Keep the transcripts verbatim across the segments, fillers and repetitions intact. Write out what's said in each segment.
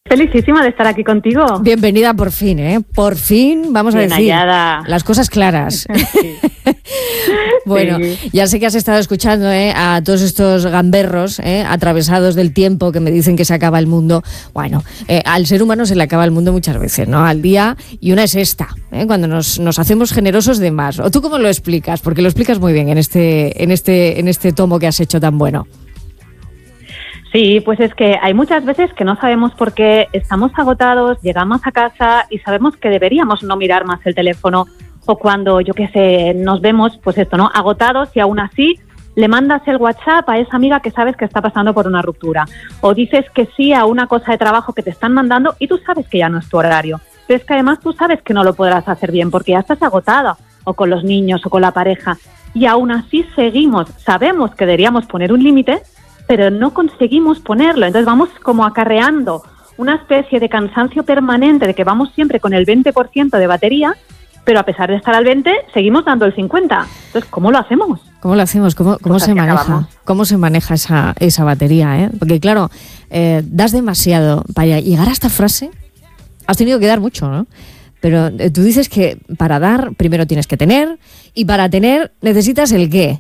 Felicísima de estar aquí contigo. Bienvenida por fin, ¿eh? Por fin, vamos Bien a decir, hallada. Las cosas claras. Sí. Bueno, sí. Ya sé que has estado escuchando ¿eh? a todos estos gamberros ¿eh? atravesados del tiempo que me dicen que se acaba el mundo. Bueno, eh, al ser humano se le acaba el mundo muchas veces, ¿no? Al día, y una es esta, ¿eh? cuando nos, nos hacemos generosos de más. ¿O tú cómo lo explicas? Porque lo explicas muy bien en este, en este, en este tomo que has hecho tan bueno. Sí, pues es que hay muchas veces que no sabemos por qué estamos agotados, llegamos a casa y sabemos que deberíamos no mirar más el teléfono, o cuando, yo qué sé, nos vemos, pues esto, ¿no? Agotados, y aún así le mandas el WhatsApp a esa amiga que sabes que está pasando por una ruptura, o dices que sí a una cosa de trabajo que te están mandando y tú sabes que ya no es tu horario, pero es que además tú sabes que no lo podrás hacer bien porque ya estás agotada, o con los niños o con la pareja, y aún así seguimos, sabemos que deberíamos poner un límite, pero no conseguimos ponerlo. Entonces vamos como acarreando una especie de cansancio permanente de que vamos siempre con el veinte por ciento de batería, pero a pesar de estar al veinte, seguimos dando el cincuenta. Entonces, ¿cómo lo hacemos? ¿Cómo lo hacemos? ¿Cómo, cómo se maneja? Acabamos. ¿Cómo se maneja esa, esa batería? ¿eh? Porque claro, eh, das demasiado. Para llegar a esta frase, has tenido que dar mucho, ¿no? Pero eh, tú dices que para dar, primero tienes que tener, y para tener necesitas el qué.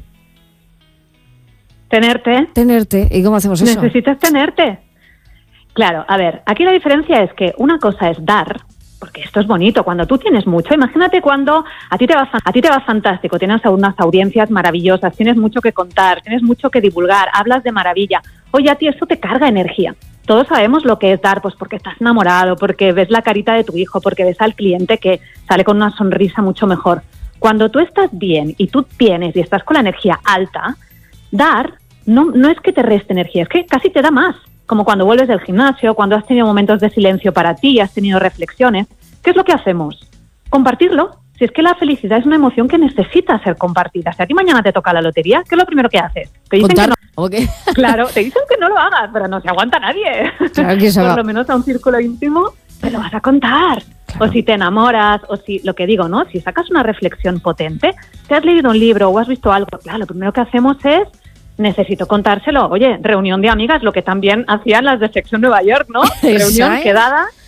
Tenerte. Tenerte. ¿Y cómo hacemos eso? Necesitas tenerte. Claro, a ver, aquí la diferencia es que una cosa es dar, porque esto es bonito, cuando tú tienes mucho, imagínate cuando a ti te va, a ti te va fantástico, tienes unas audiencias maravillosas, tienes mucho que contar, tienes mucho que divulgar, hablas de maravilla. Oye, a ti esto te carga energía. Todos sabemos lo que es dar, pues porque estás enamorado, porque ves la carita de tu hijo, porque ves al cliente que sale con una sonrisa mucho mejor. Cuando tú estás bien y tú tienes y estás con la energía alta, dar no, no es que te reste energía, es que casi te da más. Como cuando vuelves del gimnasio, cuando has tenido momentos de silencio para ti, has tenido reflexiones. ¿Qué es lo que hacemos? Compartirlo. Si es que la felicidad es una emoción que necesita ser compartida. Si a ti mañana te toca la lotería, ¿qué es lo primero que haces? Te dicen que no. Okay. Claro, te dicen que no lo hagas, pero no se aguanta nadie. Claro que se va. Por lo menos a un círculo íntimo te lo vas a contar. Claro. O si te enamoras, o si, lo que digo, ¿no? Si sacas una reflexión potente, te has leído un libro o has visto algo, claro, lo primero que hacemos es necesito contárselo. Oye, reunión de amigas, lo que también hacían las de Sexo en Nueva York, ¿no? Reunión, quedada,